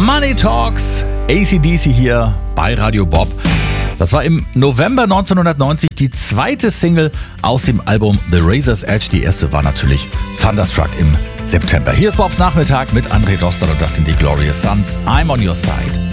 Money Talks, AC/DC hier bei Radio Bob. Das war im November 1990 die zweite Single aus dem Album The Razor's Edge. Die erste war natürlich Thunderstruck im September. Hier ist Bobs Nachmittag mit André Dostal und das sind die Glorious Sons. I'm on your side.